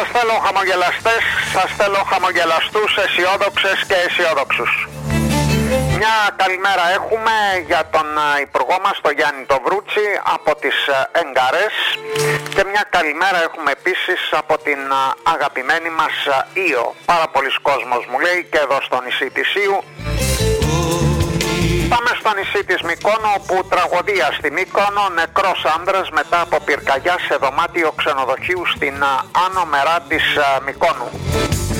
σας θέλω χαμογελαστές, σας θέλω χαμογελαστούς, αισιόδοξες και αισιόδοξους. Μια καλημέρα έχουμε για τον υπουργό μας, τον Γιάννη τον Βρούτσι, από τις Εγκαρές, και μια καλημέρα έχουμε επίσης από την αγαπημένη μας Ήο. Πάρα πολλοί κόσμος μου λέει και εδώ στο νησί της Ήου. Πάμε στο νησί της Μυκόνο, όπου τραγωδία στη Μύκονο, νεκρός άνδρας μετά από πυρκαγιά σε δωμάτιο ξενοδοχείου στην Άνω Μερά της Μυκόνου.